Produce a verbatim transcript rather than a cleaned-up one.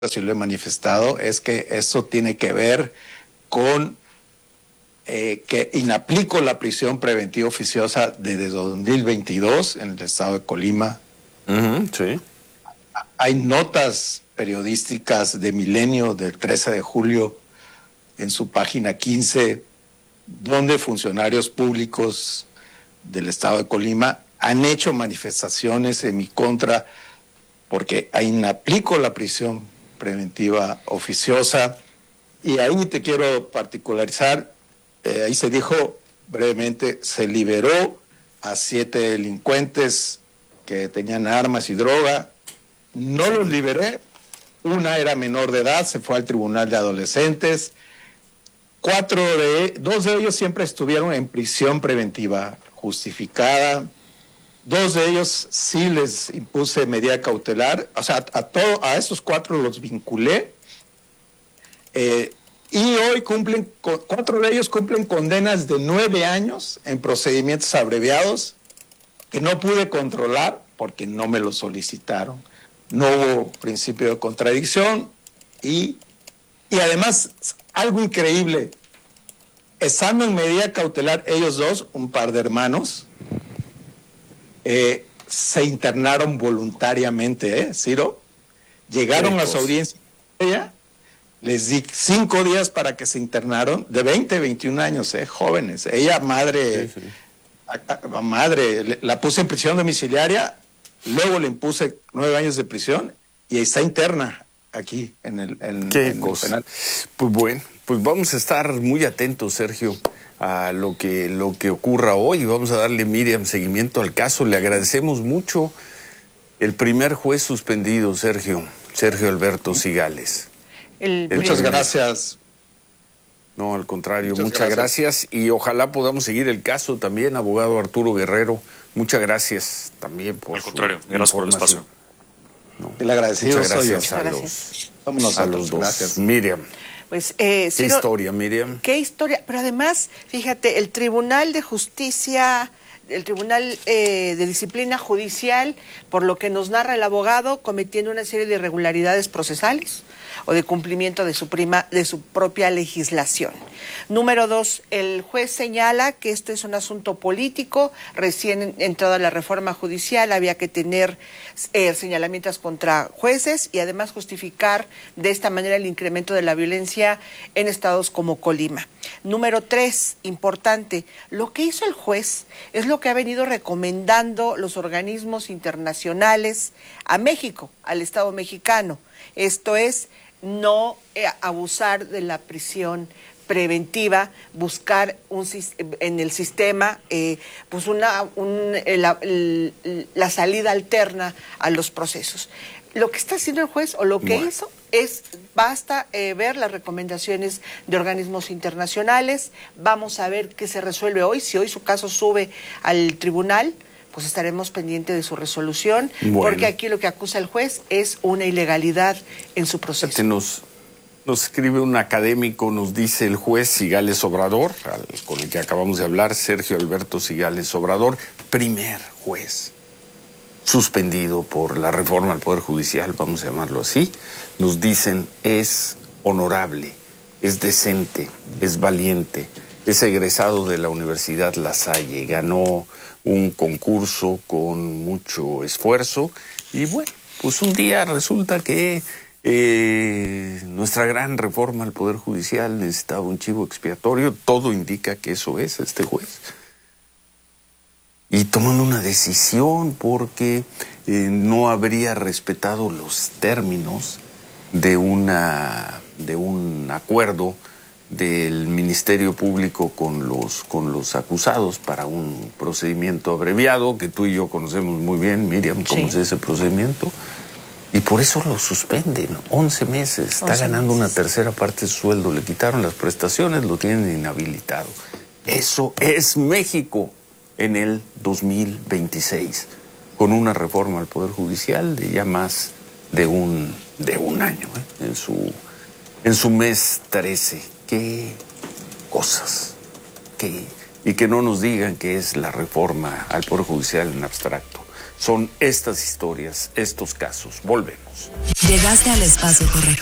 si lo he manifestado, es que eso tiene que ver con eh, que inaplico la prisión preventiva oficiosa desde dos mil veintidós en el estado de Colima. Uh-huh, sí. Hay notas periodísticas de Milenio del trece de julio en su página quince, donde funcionarios públicos del estado de Colima han hecho manifestaciones en mi contra porque inaplico la prisión preventiva oficiosa. Y ahí te quiero particularizar, eh, ahí se dijo brevemente, se liberó a siete delincuentes que tenían armas y droga. No los liberé, una era menor de edad, se fue al tribunal de adolescentes. Cuatro de, dos de ellos siempre estuvieron en prisión preventiva justificada. Dos de ellos sí les impuse medida cautelar, o sea, a, todo, a esos cuatro los vinculé. Eh, y hoy cumplen, cuatro de ellos cumplen condenas de nueve años en procedimientos abreviados que no pude controlar porque no me lo solicitaron. No hubo principio de contradicción y, y además, algo increíble, estando en medida cautelar ellos dos, un par de hermanos, eh, se internaron voluntariamente, ¿eh, Ciro? Llegaron a las audiencias, les di cinco días para que se internaron, de veinte, veintiún años, ¿eh? Jóvenes. Ella, madre, sí, sí. A, a, madre, la puse en prisión domiciliaria, luego le impuse nueve años de prisión y está interna aquí en el, en, ¿Qué en cosa? el penal. Pues bueno, pues vamos a estar muy atentos, Sergio, a lo que, lo que ocurra hoy. Vamos a darle, Miriam, seguimiento al caso. Le agradecemos mucho el primer juez suspendido, Sergio, Sergio Alberto Cigales. El muchas primer... gracias. No, al contrario, muchas, muchas gracias. gracias y ojalá podamos seguir el caso también, abogado Arturo Guerrero. Muchas gracias también por Al contrario, gracias por el espacio. No. El agradecido muchas gracias soy a yo. los, Vámonos a a los dos. Gracias. Miriam. Pues, eh, ¿Qué Ciro, historia, Miriam? ¿Qué historia? Pero además, fíjate, el Tribunal de Justicia, el Tribunal eh, de Disciplina Judicial, por lo que nos narra el abogado, cometiendo una serie de irregularidades procesales o de cumplimiento de su prima, de su propia legislación. Número dos, el juez señala que esto es un asunto político, recién entrada la reforma judicial, había que tener eh, señalamientos contra jueces y además justificar de esta manera el incremento de la violencia en estados como Colima. Número tres, importante, lo que hizo el juez es lo que ha venido recomendando los organismos internacionales a México, al Estado mexicano. Esto es, no eh, abusar de la prisión preventiva, buscar un, en el sistema eh, pues una, un, la, la salida alterna a los procesos. Lo que está haciendo el juez o lo que bueno. hizo es, basta eh, ver las recomendaciones de organismos internacionales, vamos a ver qué se resuelve hoy, si hoy su caso sube al tribunal, pues estaremos pendientes de su resolución, bueno. porque aquí lo que acusa el juez es una ilegalidad en su proceso. Nos, nos escribe un académico, nos dice el juez Cigales Obrador, al, con el que acabamos de hablar, Sergio Alberto Cigales Obrador, primer juez suspendido por la reforma al Poder Judicial, vamos a llamarlo así, nos dicen es honorable, es decente, es valiente, es egresado de la Universidad La Salle, ganó un concurso con mucho esfuerzo y bueno, pues un día resulta que eh, nuestra gran reforma al Poder Judicial necesitaba un chivo expiatorio, todo indica que eso es este juez. Y toman una decisión porque eh, no habría respetado los términos de, una, de un acuerdo del Ministerio Público con los, con los acusados para un procedimiento abreviado, que tú y yo conocemos muy bien, Miriam, cómo sí. es ese procedimiento, y por eso lo suspenden, once meses, está once ganando meses. Una tercera parte de su sueldo, le quitaron las prestaciones, lo tienen inhabilitado. Eso es México en el dos mil veintiséis, con una reforma al Poder Judicial de ya más de un, de un año, ¿eh? en, su, en su mes trece. Qué cosas, qué, y que no nos digan que es la reforma al Poder Judicial en abstracto. son estas historias, estos casos. Volvemos. Llegaste al espacio correcto.